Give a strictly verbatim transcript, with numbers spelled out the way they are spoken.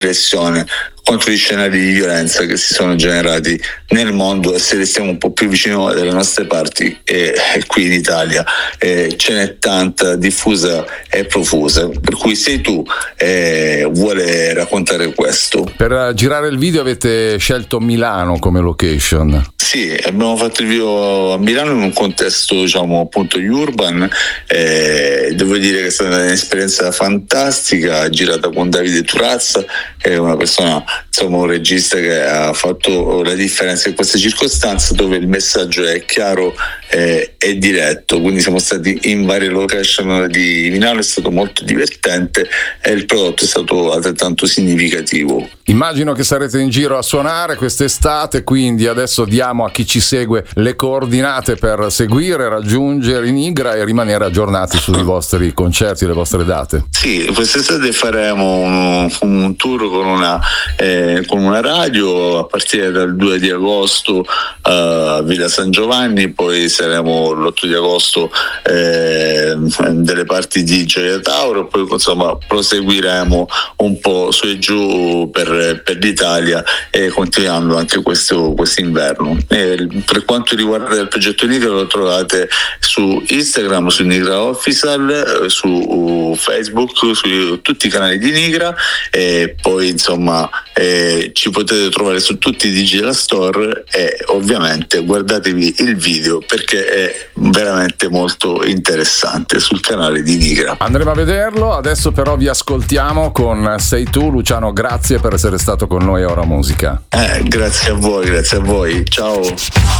pressione contro gli scenari di violenza che si sono generati nel mondo, e se restiamo un po' più vicino dalle nostre parti e, e qui in Italia eh, ce n'è tanta, diffusa e profusa, per cui sei tu eh, vuole raccontare questo. Per girare il video avete scelto Milano come location. Sì, abbiamo fatto il video a Milano in un contesto, diciamo, appunto urban. Eh, devo dire che è stata un'esperienza fantastica, girata con Davide Turazza, che è una persona, insomma, un regista che ha fatto la differenza in queste circostanze, dove il messaggio è chiaro eh, e diretto. Quindi siamo stati in varie location di Milano, è stato molto divertente e il prodotto è stato altrettanto significativo. Immagino che sarete in giro a suonare quest'estate, quindi adesso diamo a chi ci segue le coordinate per seguire, raggiungere Nigra e rimanere aggiornati sui vostri concerti e le vostre date. Sì, quest'estate faremo un, un tour con una, eh, con una radio a partire dal due di agosto a Villa San Giovanni, poi saremo l'otto di agosto eh, delle parti di Gioia Tauro, poi insomma proseguiremo un po' su e giù per, per l'Italia e continuando anche questo quest'inverno. E per quanto riguarda il progetto Nigra, lo trovate su Instagram, su Nigra Official, su Facebook, su tutti i canali di Nigra, e poi insomma eh, ci potete trovare su tutti i digital store, e ovviamente guardatevi il video perché è veramente molto interessante sul canale di Nigra. Andremo a vederlo, adesso però vi ascoltiamo con Sei tu. Luciano, grazie per essere stato con noi a Ora Musica. Eh, grazie a voi, grazie a voi, ciao.